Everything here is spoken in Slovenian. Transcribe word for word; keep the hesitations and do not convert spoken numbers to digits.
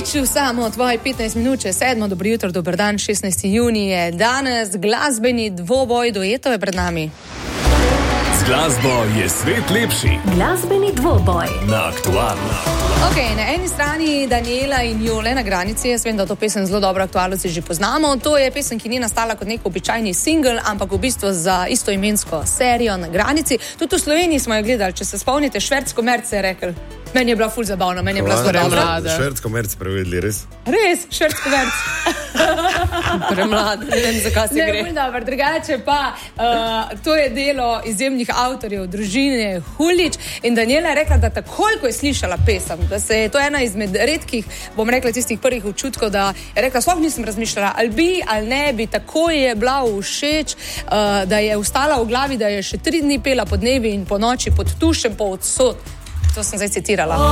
Nič, samo tvoje petnajst minut, če sedmo, dobro jutro, dober dan, šestnajsti junij je danes, glasbeni dvoboj duetov je pred nami. Z glasbo je svet lepši. Glasbeni dvoboj Na Aktualno. Ok, na eni strani Daniela in Jole na granici, jaz vem, da to pesem zelo dobro aktualci že poznamo. To je pesem, ki ni nastala kot nek običajni single, ampak v bistvu za istoimensko serijo Na granici. Tudi v Sloveniji smo jo gledali, če se spomnite, Šverc komerc je rekel. Meni je bila ful zabavna, meni je bila zelo dobra. Šverc komerc prevedli, res? Res, Šverc komerc. Premlad, ne vem, zakaj se Ne, gre. bolj dobro, drugače pa uh, to je delo izjemnih avtorjev, družine Hulič, in Daniela je rekla, da takoj, ko je slišala pesem, da se je to ena izmed redkih, bom rekla, tistih prvih občutkov, da je rekla, sploh nisem razmišljala, ali bi, ali ne bi, takoj je bila všeč, uh, da je ostala v glavi, da je še tri dni pela po dnevi in po noči pod tušem, po odsot. To sem zdaj citirala.